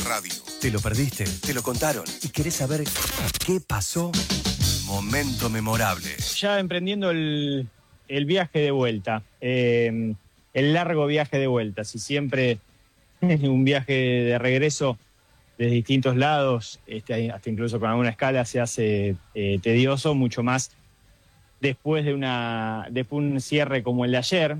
radio. ¿Te lo perdiste? ¿Te lo contaron? ¿Y querés saber qué pasó? Momento memorable. Ya emprendiendo el viaje de vuelta, el largo viaje de vuelta. Si siempre un viaje de regreso desde distintos lados, hasta incluso con alguna escala, se hace tedioso, mucho más después de un cierre como el de ayer.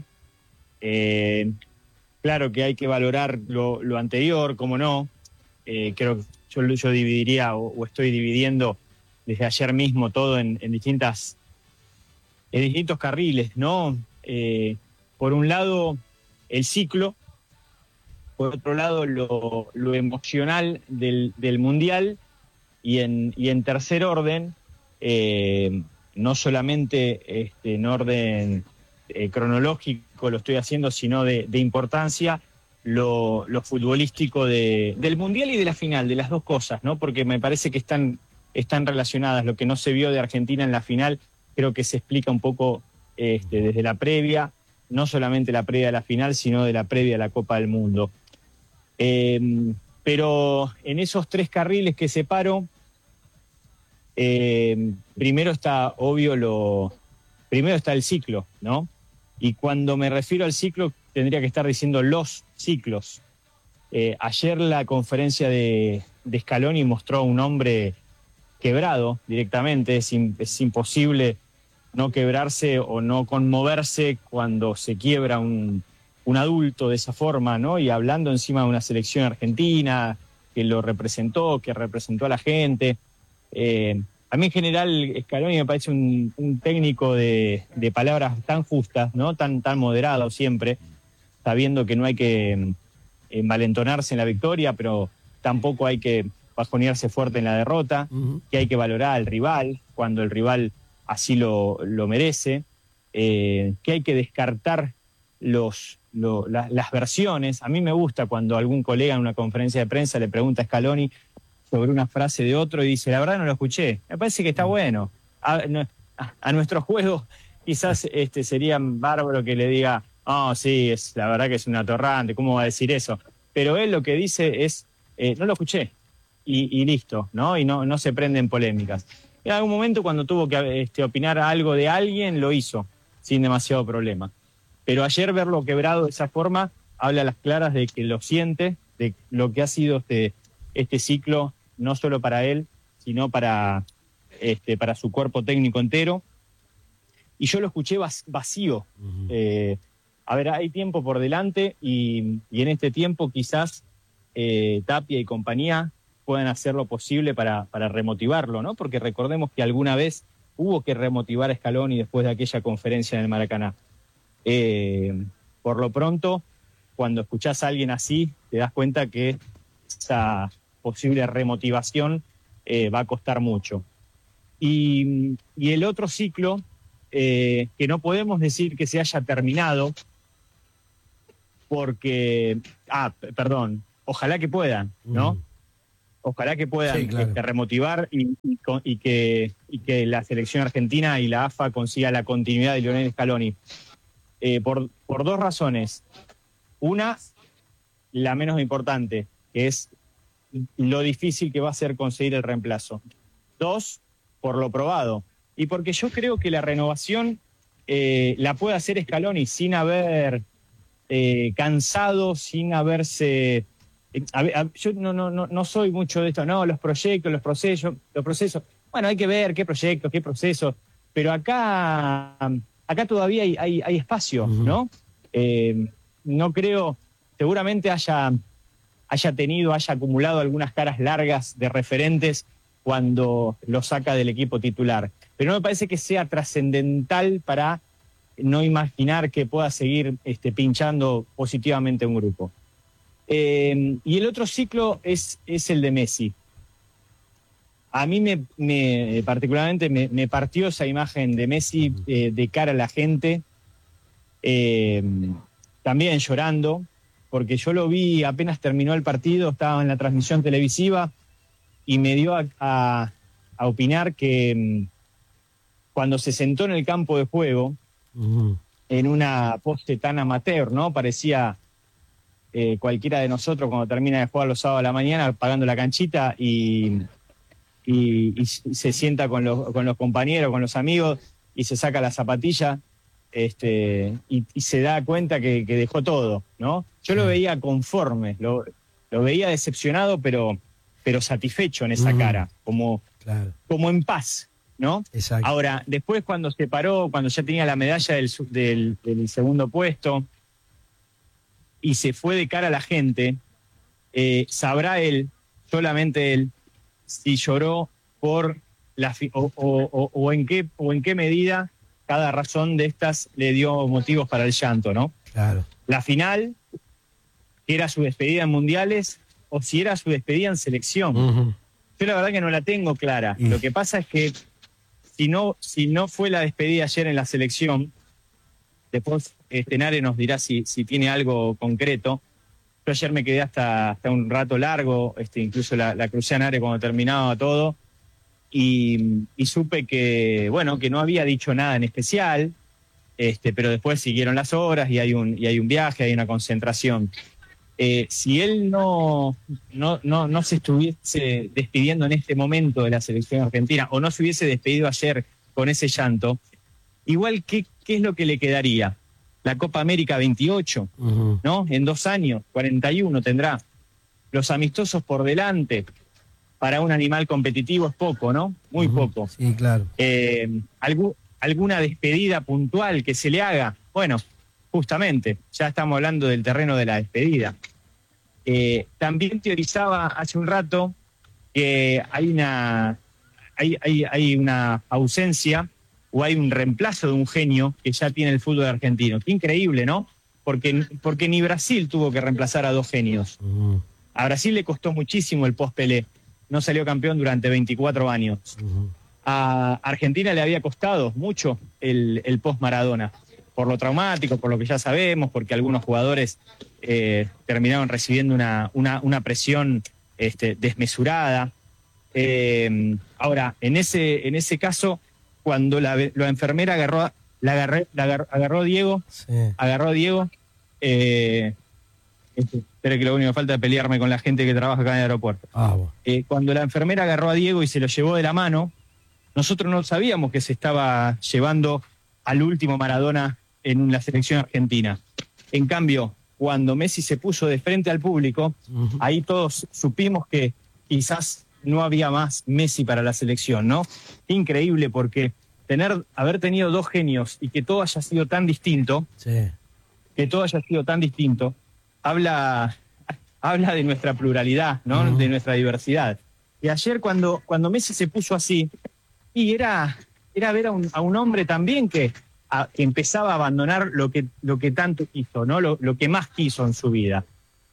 Claro que hay que valorar lo anterior, cómo no. Creo que yo dividiría o estoy dividiendo desde ayer mismo todo en distintos carriles, ¿no? Por un lado, el ciclo, por otro lado, lo emocional del Mundial, y en tercer orden, no solamente en orden cronológico lo estoy haciendo, sino de importancia, lo futbolístico del Mundial y de la final, de las dos cosas, ¿no? Porque me parece que están relacionadas. Lo que no se vio de Argentina en la final creo que se explica un poco desde la previa, no solamente la previa a la final, sino de la previa a la Copa del Mundo. Pero en esos tres carriles que separo, primero está el ciclo, ¿no? Y cuando me refiero al ciclo, tendría que estar diciendo los ciclos. Ayer la conferencia de Scaloni mostró a un hombre quebrado directamente. Es imposible no quebrarse o no conmoverse cuando se quiebra un adulto de esa forma, ¿no? Y hablando encima de una selección argentina que representó a la gente. A mí en general Scaloni me parece un técnico de palabras tan justas, ¿no? Tan moderado siempre, sabiendo que no hay que envalentonarse en la victoria, pero tampoco hay que bajonearse fuerte en la derrota, que hay que valorar al rival cuando el rival así lo merece, que hay que descartar las versiones. A mí me gusta cuando algún colega en una conferencia de prensa le pregunta a Scaloni sobre una frase de otro y dice, la verdad no lo escuché. Me parece que está bueno. A nuestro juego quizás sería bárbaro que le diga, sí, la verdad que es un atorrante, ¿cómo va a decir eso? Pero él lo que dice es, no lo escuché, y listo, ¿no? Y no se prenden polémicas. En algún momento cuando tuvo que opinar algo de alguien, lo hizo, sin demasiado problema. Pero ayer verlo quebrado de esa forma, habla a las claras de que lo siente, de lo que ha sido este ciclo, no solo para él, sino para su cuerpo técnico entero. Y yo lo escuché vacío. A ver, hay tiempo por delante y en este tiempo quizás Tapia y compañía puedan hacer lo posible para remotivarlo, ¿no? Porque recordemos que alguna vez hubo que remotivar a Scaloni después de aquella conferencia en el Maracaná. Por lo pronto, cuando escuchás a alguien así, te das cuenta que esa posible remotivación va a costar mucho. Y el otro ciclo, que no podemos decir que se haya terminado, porque, ojalá que puedan, ¿no? Ojalá que puedan, sí, claro, remotivar y que la selección argentina y la AFA consiga la continuidad de Lionel Scaloni. Por dos razones. Una, la menos importante, que es lo difícil que va a ser conseguir el reemplazo. Dos, por lo probado. Y porque yo creo que la renovación la puede hacer Scaloni sin haber cansado, sin haberse... yo no soy mucho de esto, no, los proyectos, los procesos. Bueno, hay que ver qué proyectos, qué procesos, pero acá todavía hay espacio, ¿no? No creo, seguramente haya acumulado algunas caras largas de referentes cuando lo saca del equipo titular. Pero no me parece que sea trascendental para no imaginar que pueda seguir pinchando positivamente un grupo. Y el otro ciclo es el de Messi. A mí particularmente me partió esa imagen de Messi de cara a la gente, también llorando, porque yo lo vi apenas terminó el partido, estaba en la transmisión televisiva y me dio a opinar que cuando se sentó en el campo de juego, en una pose tan amateur, ¿no? Parecía cualquiera de nosotros cuando termina de jugar los sábados a la mañana, pagando la canchita y se sienta con los compañeros, con los amigos y se saca la zapatilla y se da cuenta que dejó todo, ¿no? Yo lo veía conforme, lo veía decepcionado, pero satisfecho en esa cara, como en paz, ¿no? Exacto. Ahora, después cuando se paró, cuando ya tenía la medalla del segundo puesto y se fue de cara a la gente, sabrá él, solamente él, si lloró por o en qué medida cada razón de estas le dio motivos para el llanto, ¿no? Claro. La final, que era su despedida en mundiales, o si era su despedida en selección. Yo la verdad que no la tengo clara. Lo que pasa es que si no fue la despedida ayer en la selección, después Nare nos dirá si tiene algo concreto. Yo ayer me quedé hasta un rato largo, incluso la crucé a Nare cuando terminaba todo, y supe que no había dicho nada en especial, pero después siguieron las horas y hay un viaje, hay una concentración. Si él no se estuviese despidiendo en este momento de la selección argentina, o no se hubiese despedido ayer con ese llanto, igual, ¿qué es lo que le quedaría? La Copa América 28, ¿no? En 2 años, 41 tendrá. Los amistosos por delante, para un animal competitivo es poco, ¿no? Muy poco. Sí, claro. ¿Alguna despedida puntual que se le haga? Bueno, justamente, ya estamos hablando del terreno de la despedida. También teorizaba hace un rato que hay una ausencia o hay un reemplazo de un genio que ya tiene el fútbol argentino. Qué increíble, ¿no? Porque ni Brasil tuvo que reemplazar a 2 genios. A Brasil le costó muchísimo el post-Pelé. No salió campeón durante 24 años. A Argentina le había costado mucho el post-Maradona. Por lo traumático, por lo que ya sabemos, porque algunos jugadores terminaron recibiendo una presión desmesurada. Ahora, en ese caso, cuando la enfermera agarró a Diego, espero que lo único que falta es pelearme con la gente que trabaja acá en el aeropuerto. Cuando la enfermera agarró a Diego y se lo llevó de la mano, nosotros no sabíamos que se estaba llevando al último Maradona en la selección argentina. En cambio, cuando Messi se puso de frente al público, ahí todos supimos que quizás no había más Messi para la selección, ¿no? Increíble, porque haber tenido 2 genios y que todo haya sido tan distinto, habla de nuestra pluralidad, ¿no? De nuestra diversidad. Y ayer cuando Messi se puso así, y era ver a un hombre también que empezaba a abandonar lo que tanto quiso, ¿no? Lo que más quiso en su vida.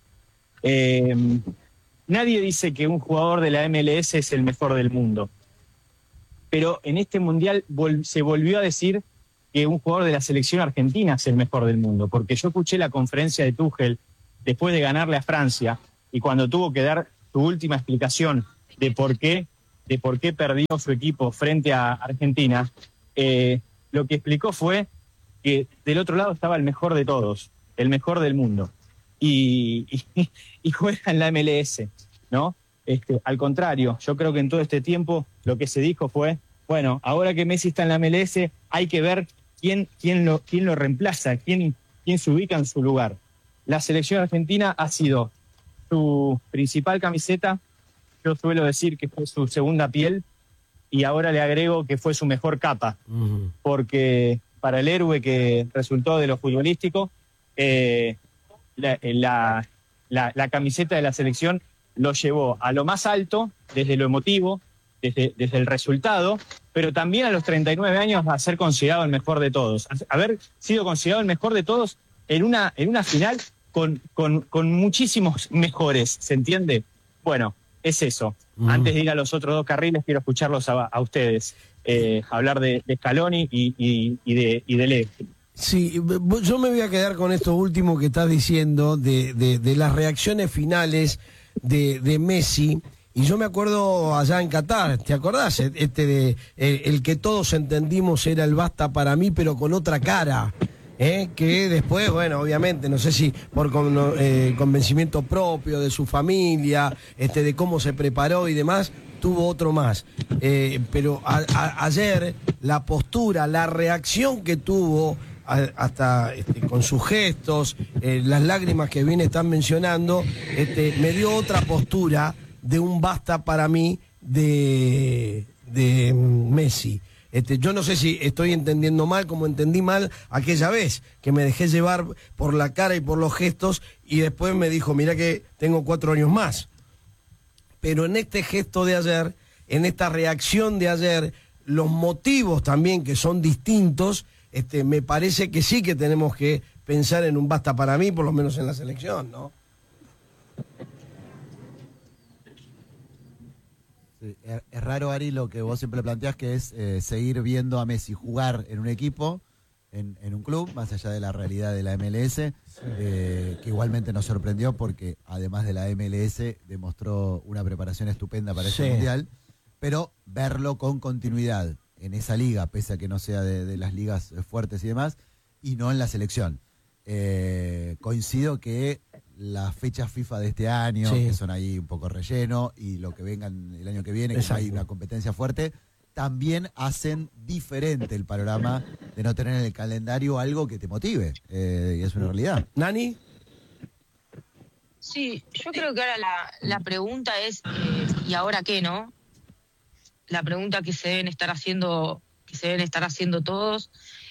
Nadie dice que un jugador de la MLS es el mejor del mundo, pero en este mundial se volvió a decir que un jugador de la selección argentina es el mejor del mundo, porque yo escuché la conferencia de Tuchel después de ganarle a Francia, y cuando tuvo que dar su última explicación de por qué perdió su equipo frente a Argentina, lo que explicó fue que del otro lado estaba el mejor de todos, el mejor del mundo, y juega en la MLS, ¿no? Al contrario, yo creo que en todo este tiempo lo que se dijo fue, bueno, ahora que Messi está en la MLS, hay que ver quién lo reemplaza, quién se ubica en su lugar. La selección argentina ha sido su principal camiseta, yo suelo decir que fue su segunda piel, y ahora le agrego que fue su mejor capa, porque para el héroe que resultó de lo futbolístico, la camiseta de la selección lo llevó a lo más alto, desde lo emotivo, desde el resultado, pero también a los 39 años a ser considerado el mejor de todos. Haber sido considerado el mejor de todos en una final con muchísimos mejores, ¿se entiende? Bueno, es eso. Antes de ir a los otros 2 carriles, quiero escucharlos a ustedes, hablar de Scaloni y de Leo. Sí, yo me voy a quedar con esto último que estás diciendo, de las reacciones finales de Messi. Y yo me acuerdo allá en Qatar, ¿te acordás? El que todos entendimos era el basta para mí, pero con otra cara. que después, bueno, obviamente, no sé si por convencimiento propio de su familia, de cómo se preparó y demás, tuvo otro más. Pero ayer la postura, la reacción que tuvo, hasta con sus gestos, las lágrimas que bien están mencionando, me dio otra postura de un basta para mí de Messi. Yo no sé si estoy entendiendo mal, como entendí mal aquella vez, que me dejé llevar por la cara y por los gestos, y después me dijo, mira que tengo 4 años más. Pero en este gesto de ayer, en esta reacción de ayer, los motivos también que son distintos, me parece que sí que tenemos que pensar en un basta para mí, por lo menos en la selección, ¿no? Sí, es raro, Ari, lo que vos siempre planteás, que es seguir viendo a Messi jugar en un equipo, en un club, más allá de la realidad de la MLS, que igualmente nos sorprendió porque además de la MLS demostró una preparación estupenda para este Mundial, pero verlo con continuidad en esa liga, pese a que no sea de las ligas fuertes y demás, y no en la selección. Coincido que las fechas FIFA de este año, que son ahí un poco relleno, y lo que vengan el año que viene, que hay una competencia fuerte, también hacen diferente el panorama de no tener en el calendario algo que te motive, y es una realidad. ¿Nani? Sí, yo creo que ahora la pregunta es, ¿y ahora qué, no? La pregunta que se deben estar haciendo todos.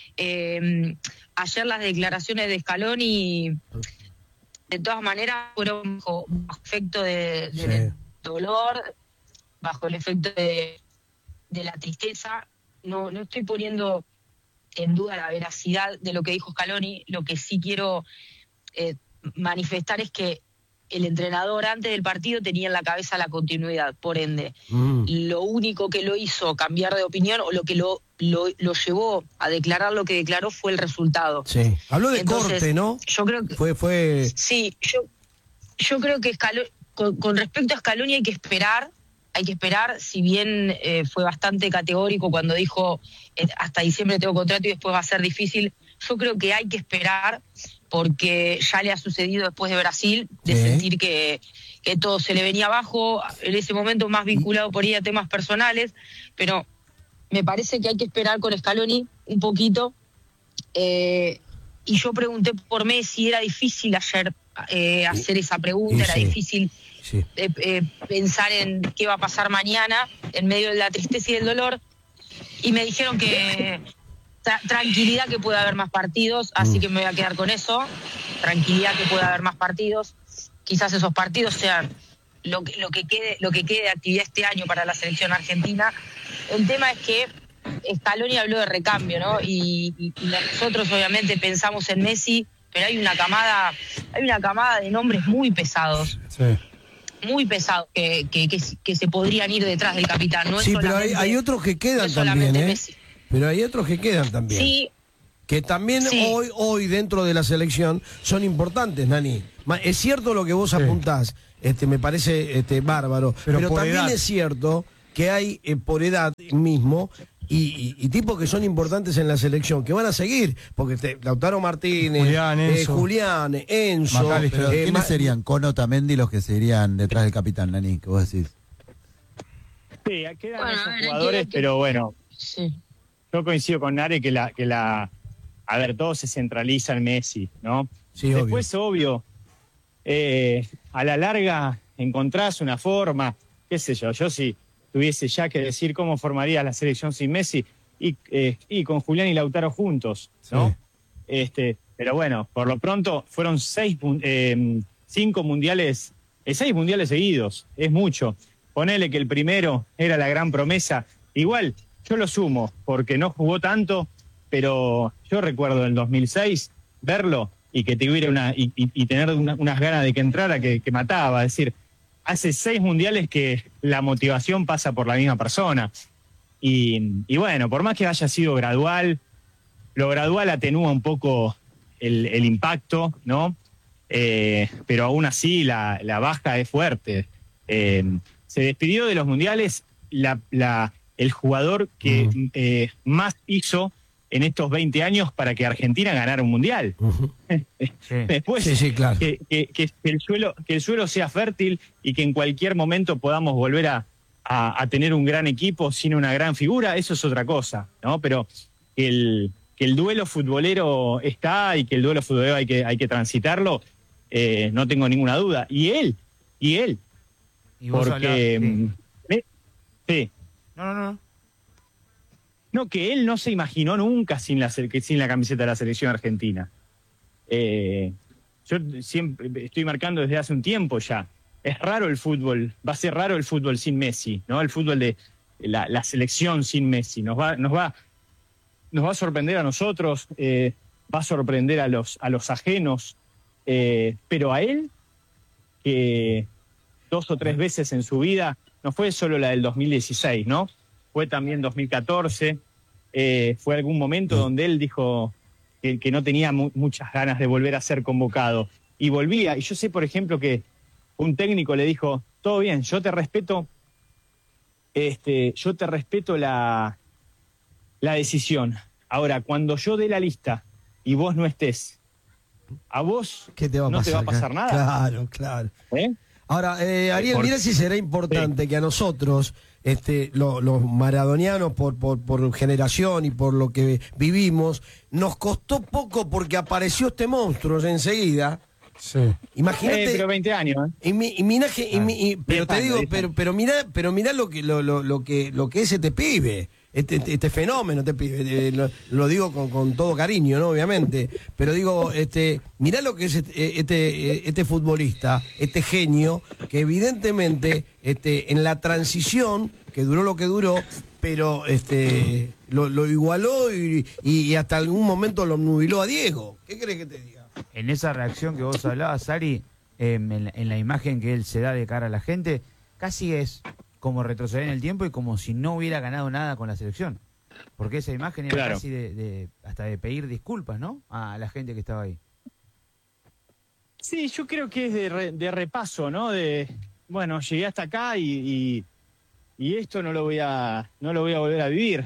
Ayer las declaraciones de Scaloni, de todas maneras, fueron bajo efecto del dolor, bajo el efecto de la tristeza. No estoy poniendo en duda la veracidad de lo que dijo Scaloni. Lo que sí quiero manifestar es que el entrenador antes del partido tenía en la cabeza la continuidad, por ende. Lo único que lo hizo cambiar de opinión, o lo que lo llevó a declarar lo que declaró, fue el resultado. Sí. Habló de corte, ¿no? Yo creo que fue... Sí, yo creo que con respecto a Scaloni hay que esperar, si bien fue bastante categórico cuando dijo hasta diciembre tengo contrato y después va a ser difícil. Yo creo que hay que esperar, porque ya le ha sucedido después de Brasil, de sentir que todo se le venía abajo, en ese momento más vinculado por ahí a temas personales, pero me parece que hay que esperar con Scaloni un poquito. Y yo pregunté por Messi, era difícil ayer hacer esa pregunta, era difícil pensar en qué va a pasar mañana en medio de la tristeza y del dolor, y me dijeron que tranquilidad, que puede haber más partidos, así que me voy a quedar con eso, tranquilidad, que puede haber más partidos, quizás esos partidos sean lo que quede de actividad este año para la selección argentina. El tema es que Scaloni habló de recambio, ¿no? Y nosotros obviamente pensamos en Messi, pero hay una camada de nombres muy pesados. Muy pesados que se podrían ir detrás del capitán. No es pero hay otros que quedan también, Messi. Pero hay otros que quedan también. Sí. Que también hoy dentro de la selección son importantes, Nani. Es cierto lo que vos apuntás, me parece bárbaro, pero también edad. Es cierto que hay por edad mismo y tipos que son importantes en la selección, que van a seguir, porque Lautaro Martínez, Julián, Enzo. Pero ¿quiénes serían? Con Otamendi los que seguirían detrás del capitán, Nani, que vos decís. Sí, quedan esos jugadores, pero bueno. Sí. Yo coincido con Nare que a ver, todo se centraliza en Messi, ¿no? Sí, después, obvio, a la larga encontrás una forma, qué sé yo si tuviese ya que decir cómo formaría la selección sin Messi, y con Julián y Lautaro juntos, ¿no? Pero bueno, por lo pronto fueron 5 mundiales, 6 mundiales seguidos, es mucho. Ponele que el primero era la gran promesa, igual yo lo sumo, porque no jugó tanto, pero yo recuerdo en 2006 verlo y que tuviera y tener unas ganas de que entrara que mataba. Es decir, hace 6 mundiales que la motivación pasa por la misma persona. Y bueno, por más que haya sido gradual, lo gradual atenúa un poco el impacto, ¿no? Pero aún así la baja es fuerte. Se despidió de los mundiales el jugador que más hizo en estos 20 años para que Argentina ganara un mundial. Después, Sí, claro. que el suelo sea fértil y que en cualquier momento podamos volver a tener un gran equipo sin una gran figura, eso es otra cosa, ¿no? Pero que el duelo futbolero está y que el duelo futbolero hay que transitarlo, no tengo ninguna duda. Y él. Y vos Porque... sí. No. No, que él no se imaginó nunca sin la camiseta de la selección argentina. Yo siempre estoy marcando desde hace un tiempo ya. Es raro el fútbol, va a ser raro el fútbol sin Messi, ¿no? El fútbol de la selección sin Messi. Nos va a sorprender a nosotros, va a sorprender a los ajenos, pero a él, que 2 o 3 veces en su vida, no fue solo la del 2016, ¿no? Fue también 2014, fue algún momento donde él dijo que no tenía muchas ganas de volver a ser convocado. Y volvía, y yo sé, por ejemplo, que un técnico le dijo, todo bien, yo te respeto la decisión. Ahora, cuando yo dé la lista y vos no estés, a vos ¿Qué te va a no pasar, te va a pasar nada. Claro. ¿Eh? Ahora, Ariel, mira si será importante que a nosotros, los maradonianos, por generación y por lo que vivimos, nos costó poco porque apareció este monstruo enseguida. Sí. Imagínate. Pero 20 años, ¿eh? Pero te digo, pero mirá lo que es este pibe. Este fenómeno, este pibe, lo digo con todo cariño, ¿no? Obviamente, pero digo, mirá lo que es este futbolista, este genio, que evidentemente en la transición, que duró lo que duró, pero lo igualó y hasta algún momento lo nubiló a Diego. ¿Qué crees que te diga? En esa reacción que vos hablabas, Ari, en la imagen que él se da de cara a la gente, casi es como retroceder en el tiempo y como si no hubiera ganado nada con la selección. Porque esa imagen era Claro. casi hasta de pedir disculpas, ¿no? A la gente que estaba ahí. Sí, yo creo que es de repaso, ¿no? Bueno, llegué hasta acá y esto no lo voy a volver a vivir.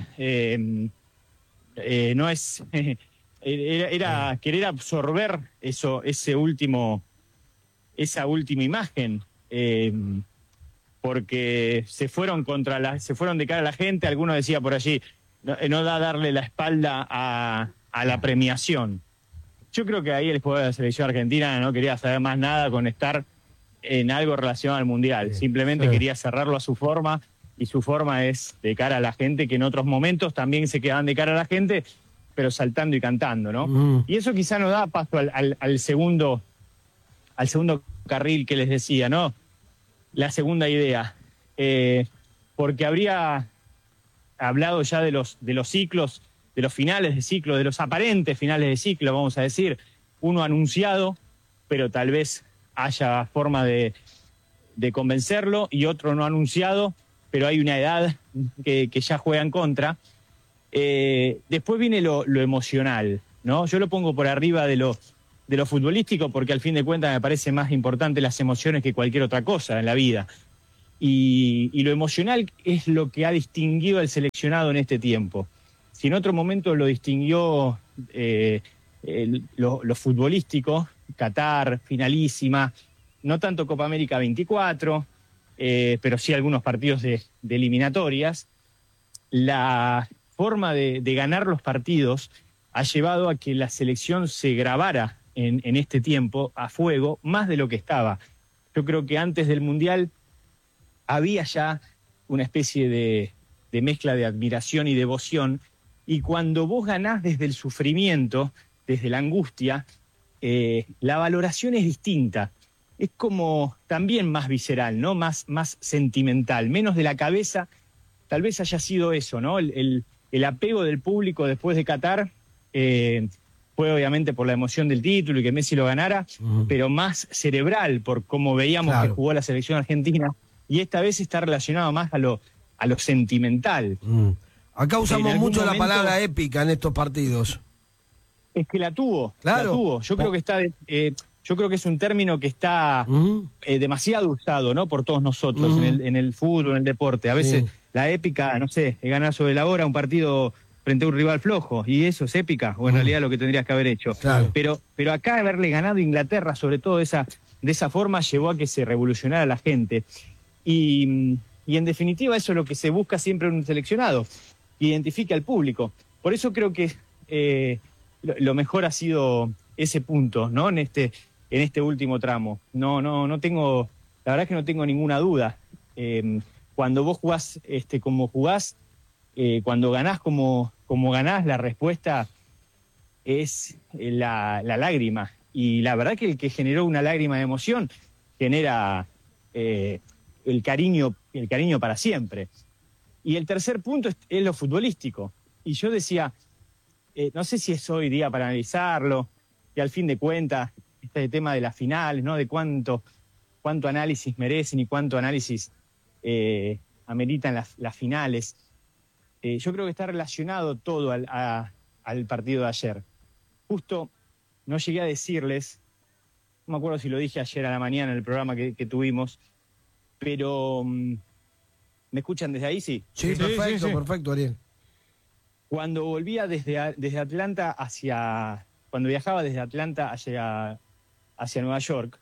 No es era querer absorber esa última imagen. Porque se fueron de cara a la gente. Alguno decía por allí, no da darle la espalda a la premiación. Yo creo que ahí el jugador de la selección argentina no quería saber más nada con estar en algo relacionado al Mundial. Simplemente quería cerrarlo a su forma, y su forma es de cara a la gente, que en otros momentos también se quedaban de cara a la gente, pero saltando y cantando, ¿no? Y eso quizá nos da paso al segundo carril que les decía, ¿no? La segunda idea, porque habría hablado ya de los ciclos, de los finales de ciclo, de los aparentes finales de ciclo, vamos a decir, uno anunciado, pero tal vez haya forma de convencerlo, y otro no anunciado, pero hay una edad que ya juega en contra. Después viene lo emocional, ¿no? Yo lo pongo por arriba de lo futbolístico, porque al fin de cuentas me parece más importante las emociones que cualquier otra cosa en la vida. Y lo emocional es lo que ha distinguido al seleccionado en este tiempo. Si en otro momento lo distinguió lo futbolístico, Qatar, finalísima, no tanto Copa América 24, pero sí algunos partidos de eliminatorias, la forma de ganar los partidos ha llevado a que la selección se grabara en este tiempo a fuego, más de lo que estaba. Yo creo que antes del Mundial había ya una especie de mezcla de admiración y devoción, y cuando vos ganás desde el sufrimiento, desde la angustia, la valoración es distinta. Es como también más visceral, ¿no? Más sentimental, menos de la cabeza. Tal vez haya sido eso, ¿no? El apego del público después de Qatar fue obviamente por la emoción del título y que Messi lo ganara, pero más cerebral por cómo veíamos que jugó la selección argentina, y esta vez está relacionado más a lo sentimental. Acá usamos mucho la palabra épica en estos partidos. Es que la tuvo, claro. La tuvo. Yo creo que yo creo que es un término que está demasiado usado, ¿no? Por todos nosotros en el fútbol, en el deporte. A veces la épica, no sé, es ganar sobre la hora un partido frente a un rival flojo, y eso es épica, o en realidad lo que tendrías que haber hecho. Claro. Pero acá haberle ganado a Inglaterra, sobre todo de esa forma, llevó a que se revolucionara la gente. Y en definitiva eso es lo que se busca siempre en un seleccionado, que identifique al público. Por eso creo que lo mejor ha sido ese punto, ¿no? En este último tramo. No tengo, la verdad es que no tengo ninguna duda. Cuando vos jugás como jugás, cuando ganás como ganás, la respuesta es la lágrima. Y la verdad que el que generó una lágrima de emoción genera el cariño para siempre. Y el tercer punto es lo futbolístico. Y yo decía, no sé si es hoy día para analizarlo, y al fin de cuentas, este tema de las finales, ¿no? De cuánto análisis merecen y cuánto análisis ameritan las finales. Yo creo que está relacionado todo al partido de ayer. Justo no llegué a decirles, no me acuerdo si lo dije ayer a la mañana en el programa que tuvimos, pero ¿me escuchan desde ahí? Sí. Sí, perfecto, Ariel. Cuando volvía desde Atlanta cuando viajaba desde Atlanta hacia Nueva York,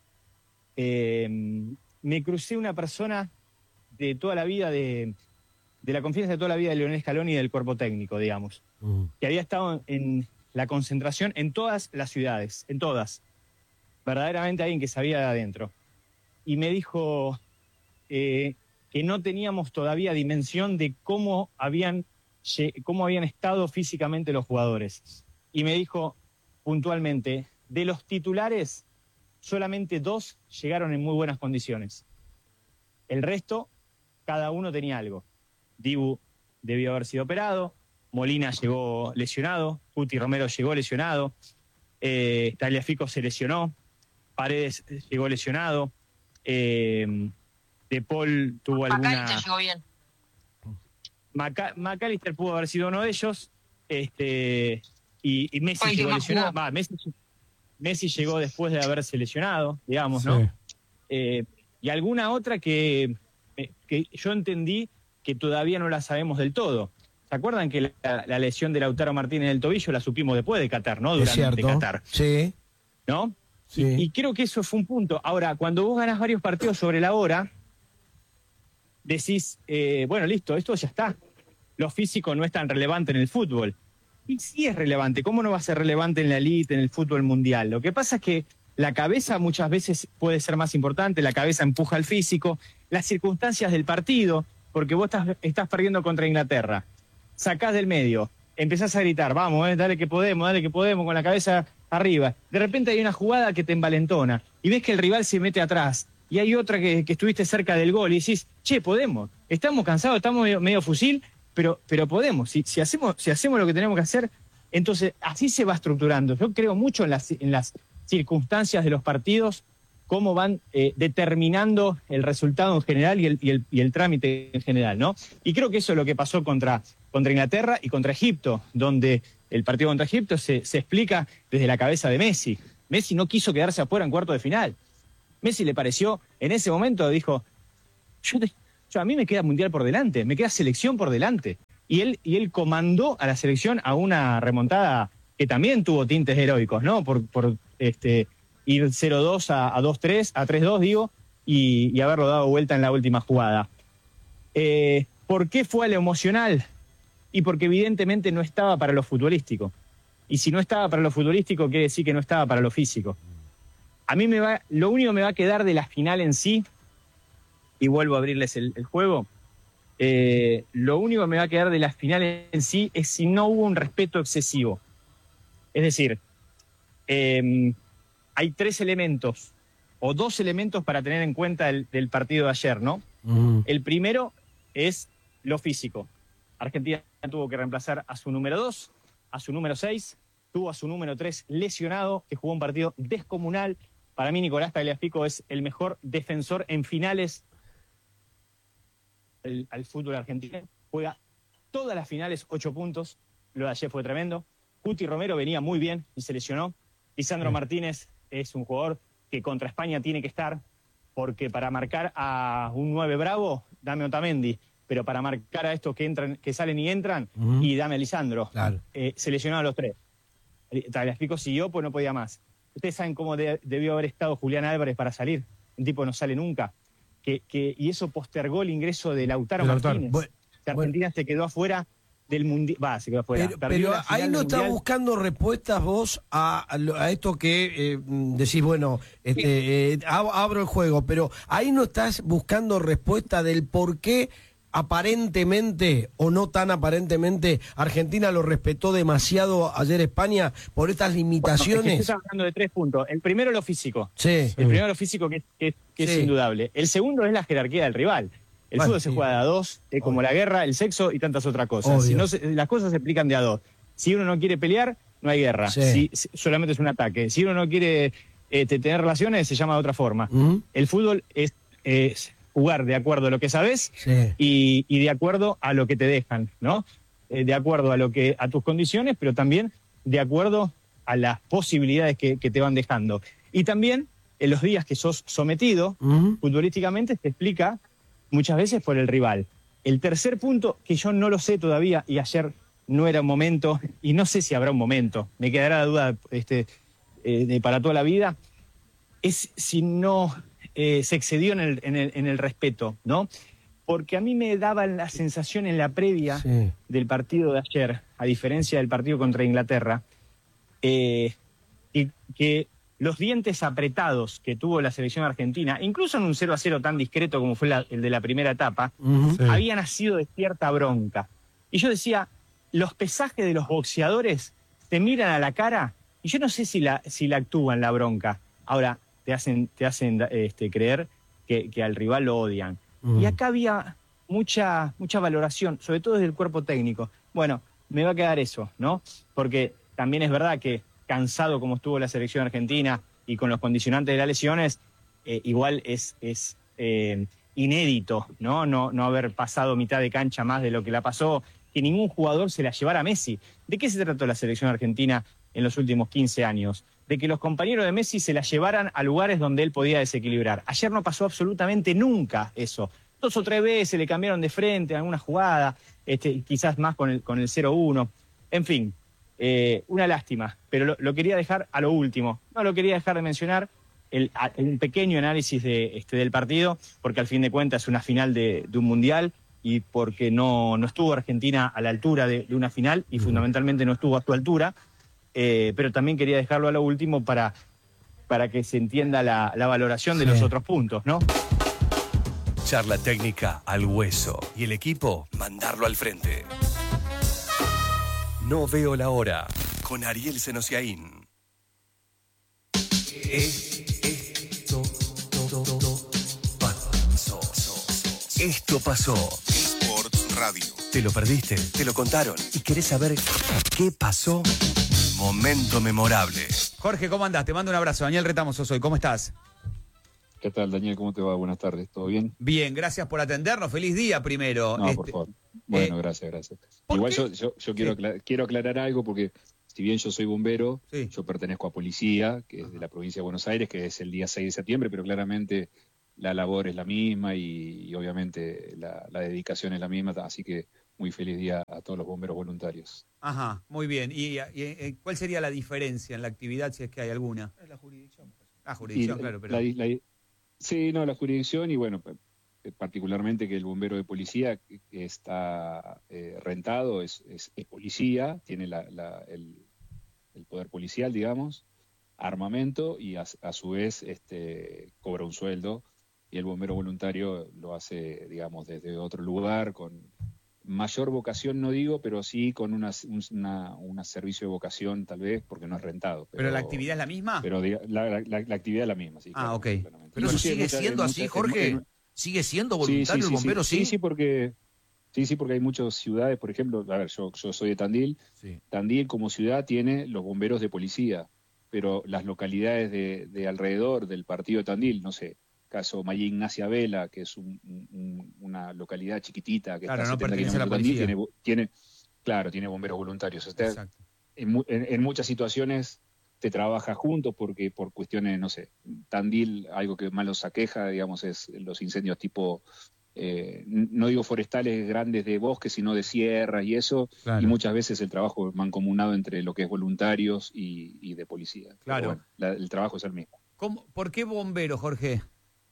me crucé una persona de toda la vida, de la confianza de toda la vida de Lionel Scaloni y del cuerpo técnico, digamos, que había estado en la concentración en todas las ciudades, en todas. Verdaderamente alguien que sabía de adentro. Y me dijo que no teníamos todavía dimensión de cómo habían estado físicamente los jugadores. Y me dijo puntualmente, de los titulares, solamente 2 llegaron en muy buenas condiciones. El resto, cada uno tenía algo. Dibu debió haber sido operado, Molina llegó lesionado, Cuti Romero llegó lesionado, Tagliafico se lesionó, Paredes llegó lesionado, De Paul tuvo McAllister llegó bien. McAllister pudo haber sido uno de ellos, y Messi llegó lesionado. Messi llegó después de haberse lesionado, digamos, ¿no? Sí. Y alguna otra que yo entendí que todavía no la sabemos del todo. ¿Se acuerdan que la lesión de Lautaro Martínez del tobillo la supimos después de Qatar, ¿no? Durante Qatar. Sí. ¿No? Sí. Y creo que eso fue un punto. Ahora, cuando vos ganás varios partidos sobre la hora, decís, bueno, listo, esto ya está. Lo físico no es tan relevante en el fútbol. Y sí es relevante. ¿Cómo no va a ser relevante en la elite, en el fútbol mundial? Lo que pasa es que la cabeza muchas veces puede ser más importante, la cabeza empuja al físico, las circunstancias del partido, porque vos estás perdiendo contra Inglaterra. Sacás del medio, empezás a gritar, vamos, dale que podemos, con la cabeza arriba. De repente hay una jugada que te envalentona y ves que el rival se mete atrás y hay otra que estuviste cerca del gol y decís, che, podemos, estamos cansados, estamos medio fusil, pero podemos. Si hacemos lo que tenemos que hacer, entonces así se va estructurando. Yo creo mucho en las circunstancias de los partidos, cómo van determinando el resultado en general y el trámite en general, ¿no? Y creo que eso es lo que pasó contra Inglaterra y contra Egipto, donde el partido contra Egipto se explica desde la cabeza de Messi. Messi no quiso quedarse afuera en cuarto de final. Messi le pareció, en ese momento dijo, a mí me queda mundial por delante, me queda selección por delante. Y él comandó a la selección a una remontada que también tuvo tintes heroicos, ¿no? Por ir 0-2 a 2-3, a 3-2, digo, y haberlo dado vuelta en la última jugada. ¿Por qué fue a lo emocional? Y porque evidentemente no estaba para lo futbolístico. Y si no estaba para lo futbolístico, quiere decir que no estaba para lo físico. A mí lo único que me va a quedar de la final en sí, y vuelvo a abrirles el juego, lo único que me va a quedar de la final en sí es si no hubo un respeto excesivo. Es decir, hay 3 elementos, o 2 elementos para tener en cuenta del partido de ayer, ¿no? El primero es lo físico. Argentina tuvo que reemplazar a su número 2, a su número 6, tuvo a su número 3 lesionado, que jugó un partido descomunal. Para mí, Nicolás Tagliafico es el mejor defensor en finales al fútbol argentino. Juega todas las finales 8 puntos. Lo de ayer fue tremendo. Cuti Romero venía muy bien y se lesionó. Lisandro Martínez es un jugador que contra España tiene que estar, porque para marcar a un 9 bravo, dame Otamendi, pero para marcar a estos que entran, que salen y entran, Ujú. y dame a Lisandro. Claro. Se lesionaron a los 3. Tagliafico siguió, pues no podía más. Ustedes saben cómo debió haber estado Julián Álvarez para salir. Un tipo no sale nunca. Y eso postergó el ingreso de Lautaro De Lautaro. Martínez. Bueno, O sea, Argentina se quedó afuera del mundial. Se quedó afuera. Pero ahí no estás buscando respuestas vos a esto que decís, bueno, abro el juego, pero ahí no estás buscando respuesta del por qué aparentemente o no tan aparentemente Argentina lo respetó demasiado ayer España por estas limitaciones. Estás hablando de 3 puntos. El primero, lo físico. Sí. El primero, lo físico, que es Sí. indudable. El segundo es la jerarquía del rival. El Bueno, fútbol se sí. juega de a 2, como la guerra, el sexo y tantas otras cosas. Obvio. Si no las cosas se explican de a 2. Si uno no quiere pelear, no hay guerra. Sí. Si solamente es un ataque. Si uno no quiere tener relaciones, se llama de otra forma. Ujú. El fútbol es jugar de acuerdo a lo que sabes Sí. y de acuerdo a lo que te dejan, ¿no? De acuerdo a tus condiciones, pero también de acuerdo a las posibilidades que te van dejando. Y también en los días que sos sometido, Ujú. futbolísticamente se explica muchas veces por el rival. El tercer punto, que yo no lo sé todavía, y ayer no era un momento, y no sé si habrá un momento, me quedará la duda para toda la vida, es si no se excedió en el respeto, ¿no? Porque a mí me daba la sensación en la previa Sí. del partido de ayer, a diferencia del partido contra Inglaterra, que los dientes apretados que tuvo la selección argentina, incluso en un 0-0 tan discreto como fue el de la primera etapa, Ujú. Sí. había nacido de cierta bronca. Y yo decía, los pesajes de los boxeadores te miran a la cara y yo no sé si la actúan la bronca. Ahora, te hacen creer que al rival lo odian. Ujú. Y acá había mucha valoración, sobre todo desde el cuerpo técnico. Bueno, me va a quedar eso, ¿no? Porque también es verdad que cansado como estuvo la selección argentina y con los condicionantes de las lesiones, igual es inédito, ¿no? No haber pasado mitad de cancha más de lo que la pasó, que ningún jugador se la llevara a Messi. ¿De qué se trató la selección argentina en los últimos 15 años? De que los compañeros de Messi se la llevaran a lugares donde él podía desequilibrar. Ayer no pasó absolutamente nunca eso. 2 o 3 veces le cambiaron de frente en alguna jugada, quizás más con el 0-1. En fin, una lástima, pero lo quería dejar a lo último. No lo quería dejar de mencionar, un pequeño análisis del partido, porque al fin de cuentas es una final de un mundial y porque no estuvo Argentina a la altura de una final y fundamentalmente no estuvo a su altura, pero también quería dejarlo a lo último para que se entienda la valoración de Sí. los otros puntos, ¿no? Charla técnica al hueso y el equipo mandarlo al frente. No veo la hora con Ariel Senosiaín. Esto pasó. Sports Radio. ¿Te lo perdiste? ¿Te lo contaron? ¿Y querés saber qué pasó? Momento memorable. Jorge, ¿cómo andás? Te mando un abrazo. Daniel Retamos sos hoy. ¿Cómo estás? ¿Qué tal, Daniel? ¿Cómo te va? Buenas tardes. ¿Todo bien? Bien, gracias por atendernos. Feliz día primero. No, por favor. Bueno, gracias. ¿por Igual qué? yo quiero aclarar algo porque si bien yo soy bombero, Sí. yo pertenezco a policía, que es de la provincia de Buenos Aires, que es el día 6 de septiembre, pero claramente la labor es la misma y obviamente la dedicación es la misma, así que muy feliz día a todos los bomberos voluntarios. Ajá, muy bien. ¿Y cuál sería la diferencia en la actividad, si es que hay alguna? La jurisdicción. La jurisdicción, Y claro, pero... sí, no, la jurisdicción y bueno, particularmente que el bombero de policía que está rentado es policía, tiene el poder policial, digamos, armamento y a su vez cobra un sueldo y el bombero voluntario lo hace, digamos, desde otro lugar, con mayor vocación no digo, pero sí con un servicio de vocación tal vez, porque no es rentado. ¿Pero la actividad es la misma? Pero la actividad es la misma, sí. Ah, ok. claramente. Pero eso Sí, sigue siendo así, Jorge. ¿Sigue siendo voluntario el bombero, sí? Sí, porque hay muchas ciudades, por ejemplo, a ver, yo soy de Tandil. Sí. Tandil como ciudad tiene los bomberos de policía, pero las localidades de alrededor del partido de Tandil, no sé, caso María Ignacia Vela, que es una localidad chiquitita que Claro, está a no 70 pertenece a la kilómetros de Tandil, policía. tiene bomberos voluntarios. O sea, Exacto. en muchas situaciones te trabaja juntos porque por cuestiones, no sé, Tandil, algo que más los aqueja, digamos, es los incendios tipo no digo forestales grandes de bosques, sino de sierras y eso, Claro. y muchas veces el trabajo mancomunado entre lo que es voluntarios y de policía. Claro. Pero bueno, el trabajo es el mismo. ¿Por qué bombero, Jorge?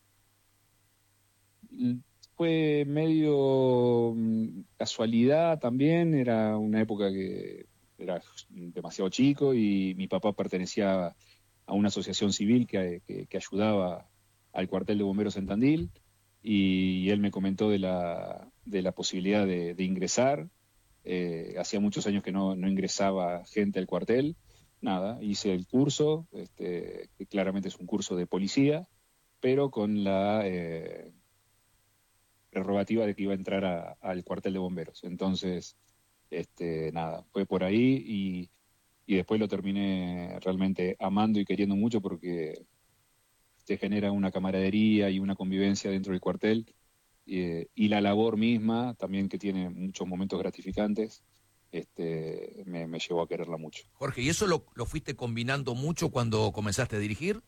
Fue medio casualidad también, era una época que era demasiado chico y mi papá pertenecía a una asociación civil que ayudaba al cuartel de bomberos en Tandil, y él me comentó de la posibilidad de ingresar. Hacía muchos años que no ingresaba gente al cuartel. Nada, hice el curso, que claramente es un curso de policía, pero con la prerrogativa de que iba a entrar al cuartel de bomberos. Entonces, nada, fue por ahí y después lo terminé realmente amando y queriendo mucho porque se genera una camaradería y una convivencia dentro del cuartel, y la labor misma también, que tiene muchos momentos gratificantes, me llevó a quererla mucho. Jorge, ¿y eso lo fuiste combinando mucho cuando comenzaste a dirigir?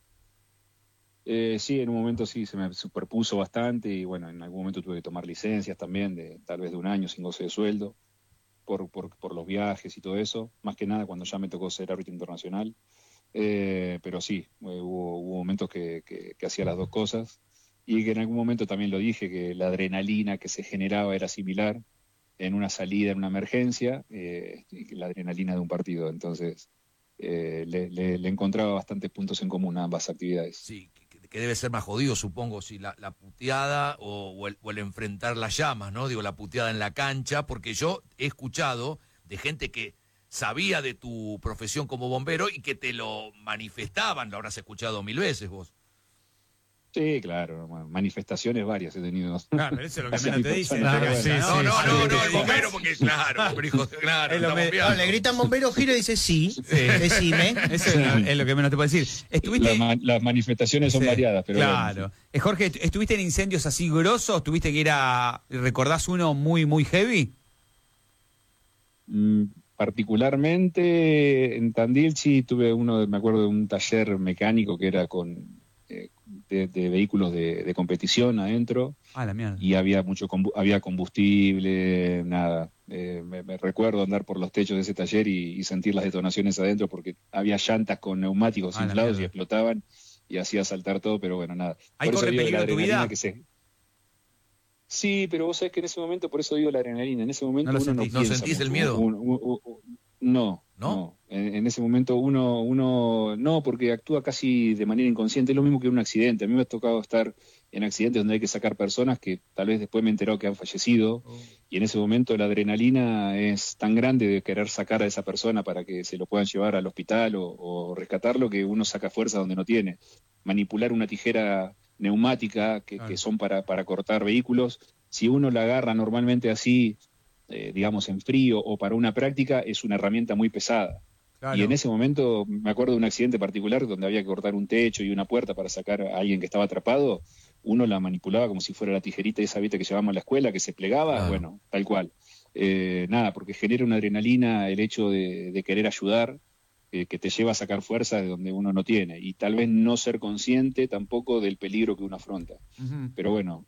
Sí, en un momento sí se me superpuso bastante, y bueno, en algún momento tuve que tomar licencias también, tal vez de un año sin goce de sueldo, por los viajes y todo eso, más que nada cuando ya me tocó ser árbitro internacional. Pero sí, hubo momentos que hacía las dos cosas, y que en algún momento también lo dije, que la adrenalina que se generaba era similar en una salida, en una emergencia, que la adrenalina de un partido. Entonces, le encontraba bastantes puntos en común a ambas actividades. Sí, que debe ser más jodido, supongo, si la puteada o el enfrentar las llamas, ¿no? Digo, la puteada en la cancha, porque yo he escuchado de gente que sabía de tu profesión como bombero y que te lo manifestaban. Lo habrás escuchado 1000 veces vos. Sí, claro, manifestaciones varias he tenido. Claro, eso es lo que Hacia menos mi te dicen. persona, Claro, pero bueno. No, el bombero, porque claro, claro, Es lo estamos me- viendo. No, le gritan bombero, giro y dice sí, decime. Eso es lo que menos te puedo decir. Estuviste... Las manifestaciones son Sí, variadas, pero claro. bueno. Jorge, ¿estuviste en incendios así grosos? ¿Tuviste que ir a... ¿Recordás uno muy, muy heavy? Particularmente en Tandil sí tuve me acuerdo de un taller mecánico que era de vehículos de competición adentro, Ah, la mierda. y había había combustible, nada. Me recuerdo andar por los techos de ese taller y sentir las detonaciones adentro, porque había llantas con neumáticos Ah, la inflados y mierda. explotaban y hacía saltar todo, pero bueno, nada. ¿Ahí Por eso corre digo de la peligro tu adrenalina vida? que se... Sí, pero vos sabés que en ese momento, por eso digo la adrenalina, en ese momento No lo uno sentís. no ¿No piensa sentís el mucho. miedo? No. ¿No? En ese momento uno no, porque actúa casi de manera inconsciente. Es lo mismo que un accidente. A mí me ha tocado estar en accidentes donde hay que sacar personas que tal vez después me he enterado que han fallecido, y en ese momento la adrenalina es tan grande de querer sacar a esa persona para que se lo puedan llevar al hospital o rescatarlo, que uno saca fuerza donde no tiene. Manipular una tijera neumática que son para cortar vehículos, si uno la agarra normalmente así, digamos en frío o para una práctica, es una herramienta muy pesada. Claro. Y en ese momento me acuerdo de un accidente particular donde había que cortar un techo y una puerta para sacar a alguien que estaba atrapado. Uno la manipulaba como si fuera la tijerita esa, ¿viste?, que llevábamos a la escuela, que se plegaba. Claro. Bueno, tal cual. Nada, porque genera una adrenalina el hecho de querer ayudar, que te lleva a sacar fuerza de donde uno no tiene, y tal vez no ser consciente tampoco del peligro que uno afronta. Ujú. Pero bueno,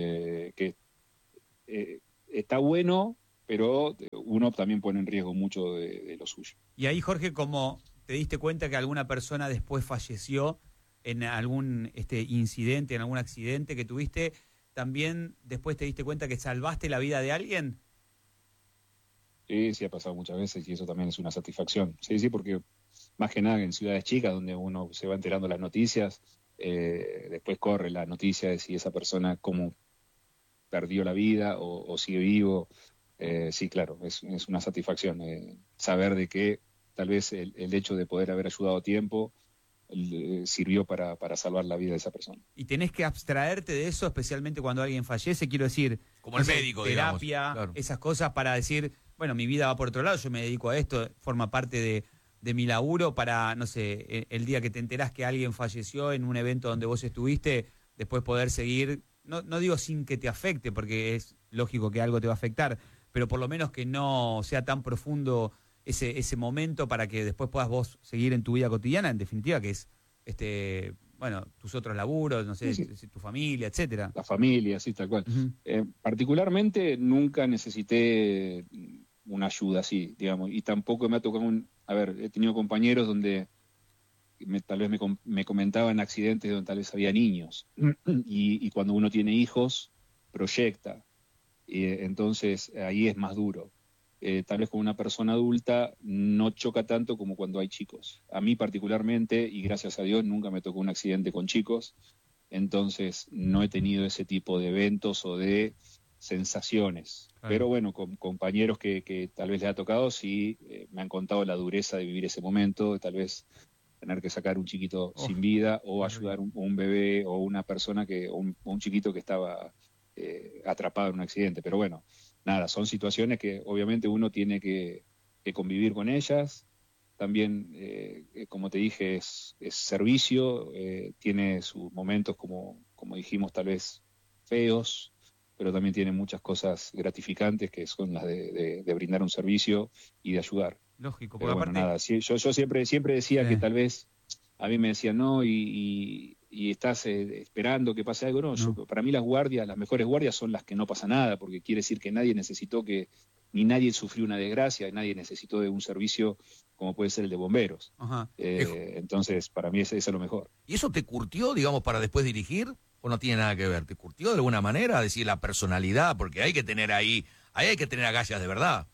está bueno, pero uno también pone en riesgo mucho de lo suyo. Y ahí, Jorge, como te diste cuenta que alguna persona después falleció en algún incidente, en algún accidente que tuviste, ¿también después te diste cuenta que salvaste la vida de alguien? Sí, ha pasado muchas veces, y eso también es una satisfacción. Sí, porque más que nada en ciudades chicas donde uno se va enterando las noticias, después corre la noticia de si esa persona cómo perdió la vida o sigue vivo. Sí, claro, es una satisfacción saber de que tal vez el hecho de poder haber ayudado a tiempo sirvió para salvar la vida de esa persona. Y tenés que abstraerte de eso, especialmente cuando alguien fallece, quiero decir, Como el médico, digamos, terapia, claro. esas cosas para decir, bueno, mi vida va por otro lado, yo me dedico a esto, forma parte de mi laburo para, no sé, el día que te enterás que alguien falleció en un evento donde vos estuviste, después poder seguir, no digo sin que te afecte, porque es lógico que algo te va a afectar, pero por lo menos que no sea tan profundo ese momento para que después puedas vos seguir en tu vida cotidiana, en definitiva, que es, bueno, tus otros laburos, no sé, tu familia, etcétera. La familia, sí, tal cual. Particularmente nunca necesité una ayuda así, digamos, y tampoco me ha tocado he tenido compañeros donde tal vez me comentaban accidentes donde tal vez había niños, y cuando uno tiene hijos, proyecta, entonces ahí es más duro. Tal vez con una persona adulta no choca tanto como cuando hay chicos. A mí particularmente, y gracias a Dios, nunca me tocó un accidente con chicos, entonces no he tenido ese tipo de eventos o de sensaciones. Claro. Pero bueno, con compañeros que tal vez les ha tocado, sí, me han contado la dureza de vivir ese momento, de tal vez tener que sacar un chiquito sin vida, o ayudar un bebé o una persona o un chiquito que estaba atrapado en un accidente. Pero bueno, nada, son situaciones que obviamente uno tiene que convivir con ellas. También, como te dije, es servicio, tiene sus momentos, como dijimos, tal vez feos, pero también tiene muchas cosas gratificantes, que son las de brindar un servicio y de ayudar. Lógico, pero bueno, nada, yo siempre decía que tal vez a mí me decían no, y estás esperando que pase algo. No. Para mí las mejores guardias son las que no pasa nada, porque quiere decir que nadie necesitó ni nadie sufrió una desgracia, y nadie necesitó de un servicio como puede ser el de bomberos. Entonces, para mí eso es lo mejor. ¿Y eso te curtió, digamos, para después dirigir? ¿O no tiene nada que ver? ¿Te curtió de alguna manera? Decir, la personalidad, porque hay que tener ahí hay que tener agallas de verdad.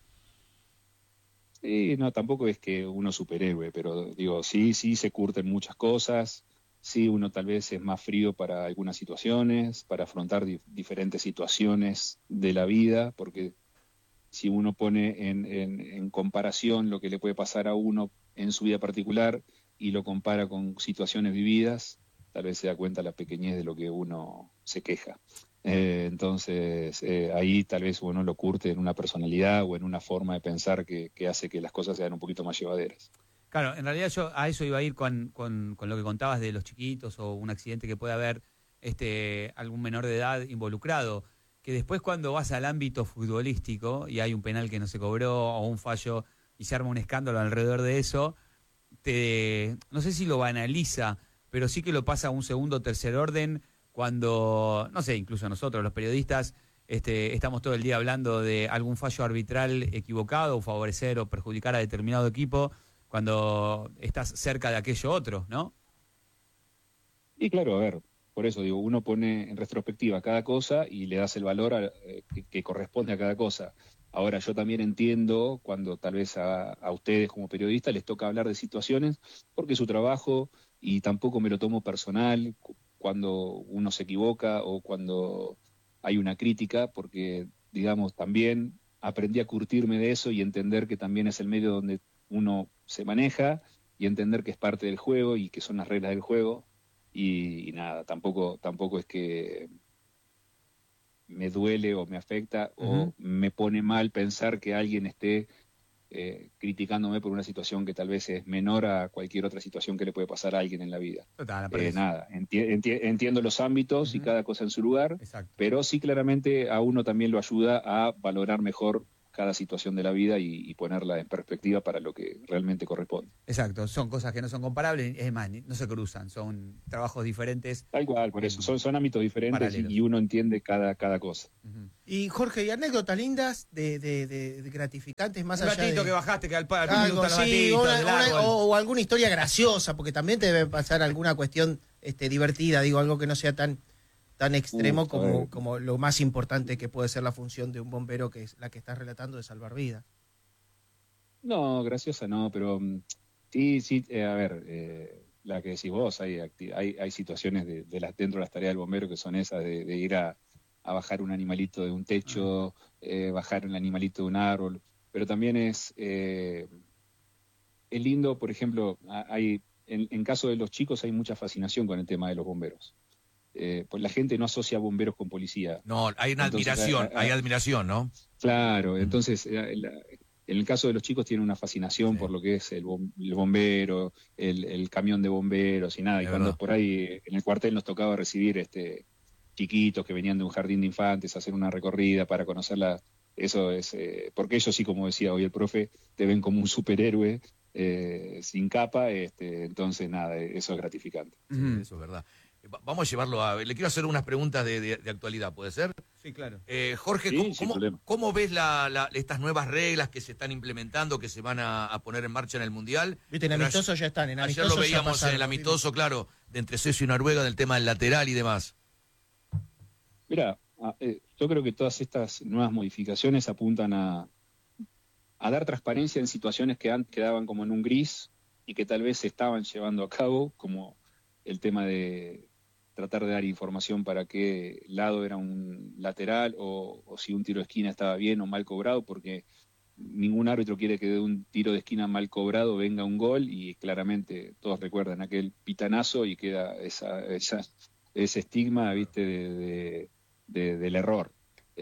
Sí, no, tampoco es que uno superhéroe, pero digo, sí se curten muchas cosas. Sí, uno tal vez es más frío para algunas situaciones, para afrontar diferentes situaciones de la vida, porque si uno pone en comparación lo que le puede pasar a uno en su vida particular y lo compara con situaciones vividas, tal vez se da cuenta la pequeñez de lo que uno se queja. Entonces, ahí tal vez uno lo curte en una personalidad o en una forma de pensar que hace que las cosas sean un poquito más llevaderas. Claro, en realidad yo a eso iba a ir con lo que contabas de los chiquitos o un accidente que puede haber algún menor de edad involucrado, que después cuando vas al ámbito futbolístico y hay un penal que no se cobró o un fallo y se arma un escándalo alrededor de eso, no sé si lo banaliza, pero sí que lo pasa a un segundo o tercer orden cuando, no sé, incluso nosotros los periodistas estamos todo el día hablando de algún fallo arbitral equivocado o favorecer o perjudicar a determinado equipo cuando estás cerca de aquello otro, ¿no? Y claro, a ver, por eso digo, uno pone en retrospectiva cada cosa y le das el valor que corresponde a cada cosa. Ahora, yo también entiendo cuando tal vez a ustedes como periodistas les toca hablar de situaciones, porque es su trabajo, y tampoco me lo tomo personal cuando uno se equivoca o cuando hay una crítica, porque, digamos, también aprendí a curtirme de eso y entender que también es el medio donde uno se maneja, y entender que es parte del juego y que son las reglas del juego, y nada, tampoco es que me duele o me afecta o me pone mal pensar que alguien esté criticándome por una situación que tal vez es menor a cualquier otra situación que le puede pasar a alguien en la vida. Total, nada, entiendo los ámbitos y cada cosa en su lugar. Exacto. Pero sí, claramente a uno también lo ayuda a valorar mejor cada situación de la vida y ponerla en perspectiva para lo que realmente corresponde. Exacto, son cosas que no son comparables, es más, no se cruzan, son trabajos diferentes. Tal cual, por eso, son ámbitos diferentes y uno entiende cada cosa. Y Jorge, ¿y anécdotas lindas de gratificantes más allá de... Un ratito que bajaste, que al algo, sí, o alguna historia graciosa, porque también te debe pasar alguna cuestión divertida, digo, algo que no sea tan extremo como lo más importante que puede ser la función de un bombero, que es la que estás relatando, de salvar vidas. No, graciosa no, pero sí, a ver, la que decís vos, hay situaciones dentro de las tareas del bombero que son esas de ir a bajar un animalito de un techo, bajar un animalito de un árbol, pero también es lindo, por ejemplo, en caso de los chicos hay mucha fascinación con el tema de los bomberos. Pues la gente no asocia bomberos con policía. No, hay una admiración, ¿no? Claro, entonces en el caso de los chicos tienen una fascinación por lo que es el bombero, el camión de bomberos y nada. Y cuando por ahí en el cuartel nos tocaba recibir chiquitos que venían de un jardín de infantes a hacer una recorrida para conocerla, eso es, porque ellos sí, como decía hoy el profe, te ven como un superhéroe sin capa, entonces nada, eso es gratificante. Sí, eso es verdad. Vamos a llevarlo a... Le quiero hacer unas preguntas de actualidad, ¿puede ser? Sí, claro. Jorge, Sí, ¿cómo ves estas nuevas reglas que se están implementando, que se van a poner en marcha en el Mundial? Viste, en amistoso ya están. En Ayer amistoso lo veíamos ya pasaron, en el amistoso, claro, de entre Suecia y Noruega, del tema del lateral y demás. Mira, yo creo que todas estas nuevas modificaciones apuntan a dar transparencia en situaciones que antes quedaban como en un gris y que tal vez se estaban llevando a cabo, como el tema de tratar de dar información para qué lado era un lateral o si un tiro de esquina estaba bien o mal cobrado, porque ningún árbitro quiere que de un tiro de esquina mal cobrado venga un gol, y claramente todos recuerdan aquel pitanazo y queda ese estigma, ¿viste? del error.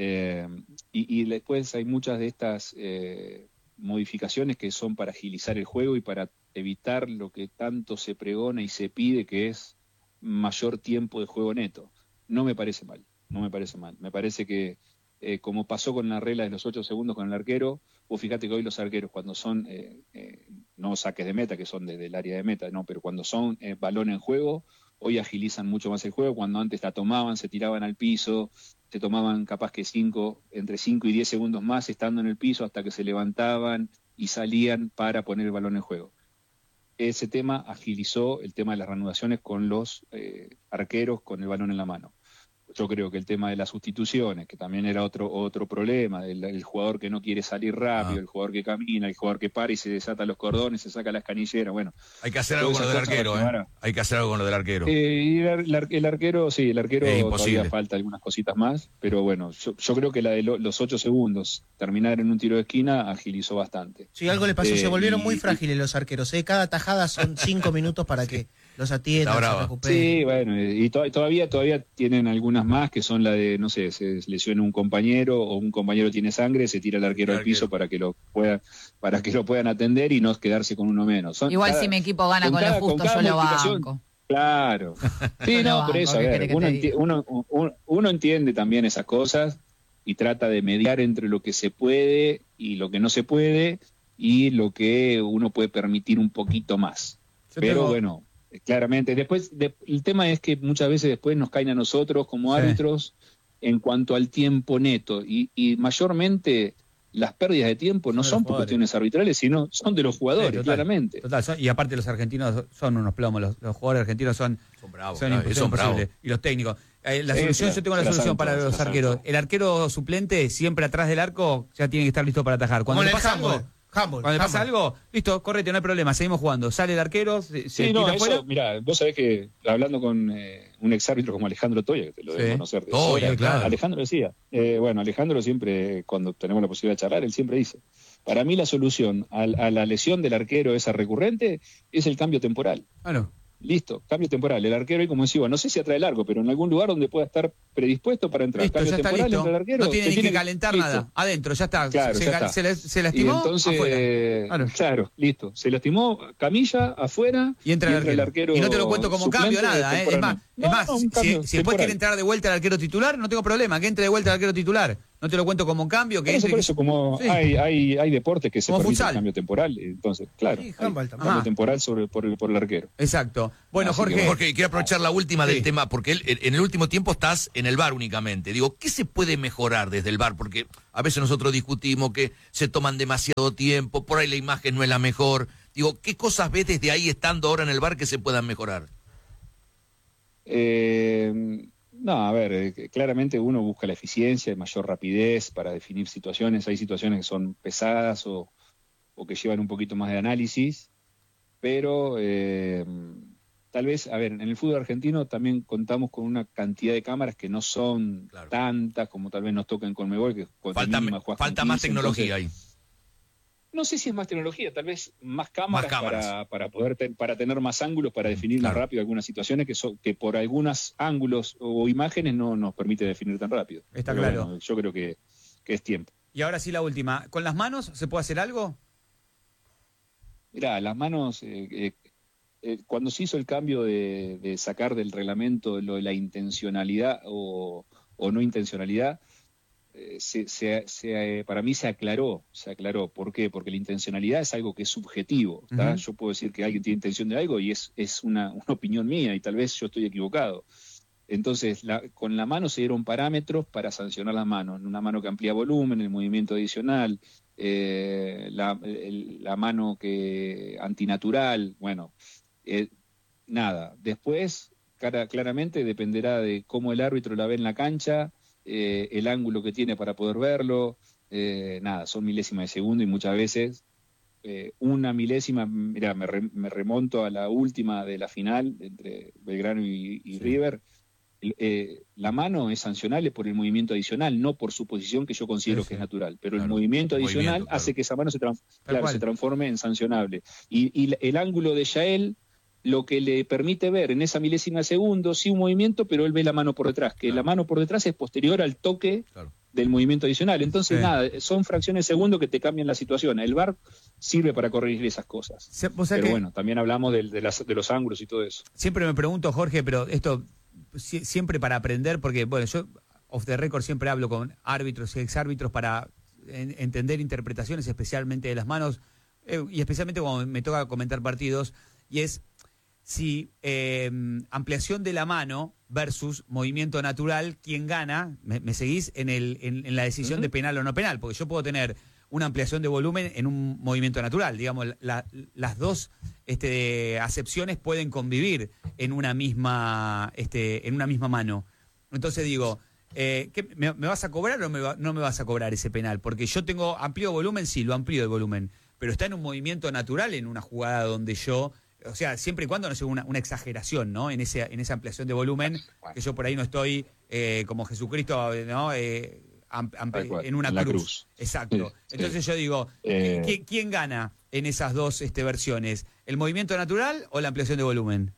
Y después hay muchas de estas modificaciones que son para agilizar el juego y para evitar lo que tanto se pregona y se pide, que es mayor tiempo de juego neto. No me parece mal. Me parece que, como pasó con la regla de los 8 segundos con el arquero, vos fíjate que hoy los arqueros, cuando son, no saques de meta, que son desde el área de meta, no, pero cuando son balón en juego, hoy agilizan mucho más el juego. Cuando antes la tomaban, se tiraban al piso, se tomaban capaz que entre 5 y 10 segundos más estando en el piso hasta que se levantaban y salían para poner el balón en juego. Ese tema agilizó el tema de las reanudaciones con los arqueros con el balón en la mano. Yo creo que el tema de las sustituciones, que también era otro problema, el jugador que no quiere salir rápido, el jugador que camina, el jugador que para y se desata los cordones, se saca las canilleras, bueno. Hay que hacer algo con lo del arquero, Hay que hacer algo con lo del arquero. Y el arquero imposible. Todavía falta algunas cositas más, pero bueno, yo creo que la de los 8 segundos, terminar en un tiro de esquina, agilizó bastante. Sí, algo le pasó, se volvieron muy frágiles los arqueros, Cada tajada son 5 minutos para que los atiendan, se recuperen. Sí, bueno, y todavía tienen algunas más, que son la de, no sé, se lesiona un compañero o un compañero tiene sangre, se tira el arquero al piso para que lo puedan atender y no quedarse con uno menos. Igual si mi equipo gana con lo justo, yo lo banco. Claro. Sí, no, por eso, a ver, uno entiende también esas cosas y trata de mediar entre lo que se puede y lo que no se puede y lo que uno puede permitir un poquito más. Bueno, claramente. Después, el tema es que muchas veces después nos caen a nosotros como árbitros en cuanto al tiempo neto, y mayormente las pérdidas de tiempo no son por cuestiones arbitrales, sino son de los jugadores, claramente. Total, y aparte los argentinos son unos plomos, los jugadores argentinos son bravos, son imposibles. Y los técnicos. Yo tengo la solución para los arqueros. El arquero suplente, siempre atrás del arco, ya tiene que estar listo para atajar. Cuando le pasa algo, cuando le pasa algo, listo, correte, no hay problema, seguimos jugando. Sale el arquero, se tira afuera. Mirá, vos sabés que hablando con un exárbitro como Alejandro Toya, que te lo debes conocer. Claro. Alejandro decía, Alejandro siempre, cuando tenemos la posibilidad de charlar, él siempre dice, para mí la solución a la lesión del arquero esa recurrente es el cambio temporal. Claro. Listo, cambio temporal. El arquero ahí, como decía, no sé si atrae largo, pero en algún lugar donde pueda estar predispuesto para entrar. Listo, cambio ya está temporal, listo. entra el arquero. No tiene ni que calentar nada. Adentro, ya está. Claro, se lastimó, y entonces, claro, listo. Se lastimó, camilla, afuera, y entra el arquero. Y no te lo cuento como cambio, nada. Es más, si después quiere entrar de vuelta el arquero titular, no tengo problema, que entre de vuelta el arquero titular. No te lo cuento como un cambio. Que por eso, como hay deportes que se permiten el cambio temporal, entonces, claro, cambio temporal por el arquero. Exacto. Bueno, Jorge, quiero aprovechar la última del tema, porque en el último tiempo estás en el VAR únicamente. Digo, ¿qué se puede mejorar desde el VAR? Porque a veces nosotros discutimos que se toman demasiado tiempo, por ahí la imagen no es la mejor. Digo, ¿qué cosas ves desde ahí, estando ahora en el VAR, que se puedan mejorar? No, a ver, claramente uno busca la eficiencia y mayor rapidez para definir situaciones. Hay situaciones que son pesadas o que llevan un poquito más de análisis, pero tal vez, a ver, en el fútbol argentino también contamos con una cantidad de cámaras que no son tantas como tal vez nos toca en Conmebol, que falta más tecnología ahí. No sé si es más tecnología, tal vez más cámaras. Para tener más ángulos, para definir más rápido algunas situaciones que por algunos ángulos o imágenes no nos permite definir tan rápido. Está claro. Bueno, yo creo que es tiempo. Y ahora sí la última. ¿Con las manos se puede hacer algo? Mirá, las manos, cuando se hizo el cambio de sacar del reglamento lo de la intencionalidad o no intencionalidad, para mí se aclaró. ¿Por qué? Porque la intencionalidad es algo que es subjetivo. ¿Tá? Yo puedo decir que alguien tiene intención de algo y es una opinión mía y tal vez yo estoy equivocado. Entonces, con la mano se dieron parámetros para sancionar las manos. Una mano que amplía volumen, el movimiento adicional, la mano que antinatural, bueno, nada. Después, claramente dependerá de cómo el árbitro la ve en la cancha, el ángulo que tiene para poder verlo, nada, son milésimas de segundo y muchas veces una milésima, mirá, me remonto a la última de la final entre Belgrano y River. La mano es sancionable por el movimiento adicional, no por su posición que yo considero que es natural, pero el movimiento adicional hace que esa mano se transforme en sancionable. Y el ángulo de Yael lo que le permite ver en esa milésima de segundo, sí un movimiento, pero él ve la mano por detrás, que la mano por detrás es posterior al toque del movimiento adicional. Entonces, nada, son fracciones de segundo que te cambian la situación. El VAR sirve para corregir esas cosas. Pero bueno, también hablamos de los ángulos y todo eso. Siempre me pregunto, Jorge, pero esto siempre para aprender, porque bueno, yo off the record siempre hablo con árbitros y exárbitros para entender interpretaciones, especialmente de las manos, y especialmente cuando me toca comentar partidos, y es si ampliación de la mano versus movimiento natural, ¿quién gana? ¿Me seguís en la decisión de penal o no penal? Porque yo puedo tener una ampliación de volumen en un movimiento natural. Digamos, las dos acepciones pueden convivir en una misma mano. Entonces digo, ¿me vas a cobrar o no me vas a cobrar ese penal? Porque yo tengo amplio volumen, sí, lo amplío de volumen, pero está en un movimiento natural en una jugada donde yo... O sea, siempre y cuando no sea una exageración, ¿no? En esa ampliación de volumen, que yo por ahí no estoy como Jesucristo, ¿no? En una cruz. Exacto. Sí. Entonces yo digo, ¿quién gana en esas dos versiones? ¿El movimiento natural o la ampliación de volumen?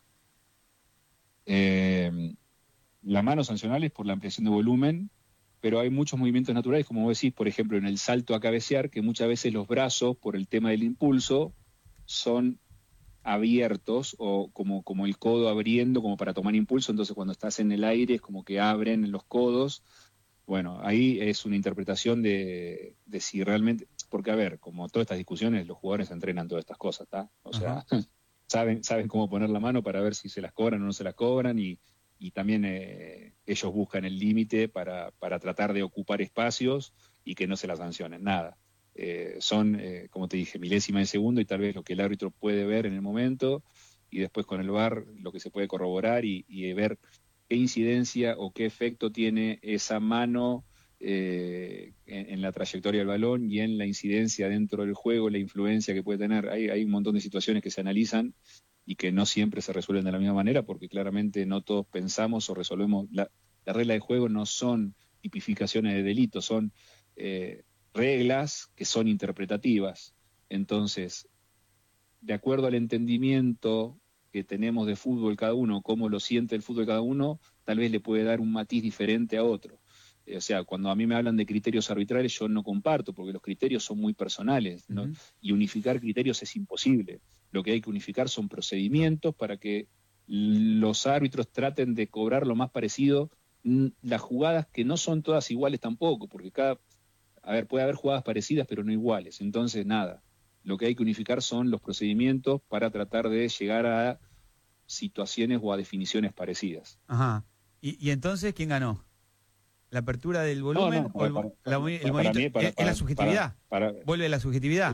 La mano sancionable es por la ampliación de volumen, pero hay muchos movimientos naturales, como vos decís, por ejemplo, en el salto a cabecear, que muchas veces los brazos, por el tema del impulso, son abiertos o como el codo abriendo como para tomar impulso, entonces cuando estás en el aire es como que abren los codos. Bueno, ahí es una interpretación de si realmente, porque a ver, como todas estas discusiones, los jugadores entrenan todas estas cosas, ¿tá? O sea, saben cómo poner la mano para ver si se las cobran o no se las cobran y también ellos buscan el límite para tratar de ocupar espacios y que no se las sancionen, nada. Son, como te dije, milésimas de segundo y tal vez lo que el árbitro puede ver en el momento y después con el VAR lo que se puede corroborar y ver qué incidencia o qué efecto tiene esa mano en la trayectoria del balón y en la incidencia dentro del juego, la influencia que puede tener. Hay un montón de situaciones que se analizan y que no siempre se resuelven de la misma manera porque claramente no todos pensamos o resolvemos. La regla de juego no son tipificaciones de delitos, son... reglas que son interpretativas. Entonces, de acuerdo al entendimiento que tenemos de fútbol cada uno, cómo lo siente el fútbol cada uno, tal vez le puede dar un matiz diferente a otro. O sea, cuando a mí me hablan de criterios arbitrales, yo no comparto, porque los criterios son muy personales, ¿no? Y unificar criterios es imposible. Lo que hay que unificar son procedimientos para que los árbitros traten de cobrar lo más parecido las jugadas que no son todas iguales tampoco, porque puede haber jugadas parecidas pero no iguales. Entonces, nada, lo que hay que unificar son los procedimientos para tratar de llegar a situaciones o a definiciones parecidas. Ajá. ¿Y entonces quién ganó? ¿La apertura del volumen o el movimiento? ¿Es la subjetividad? ¿Vuelve la subjetividad?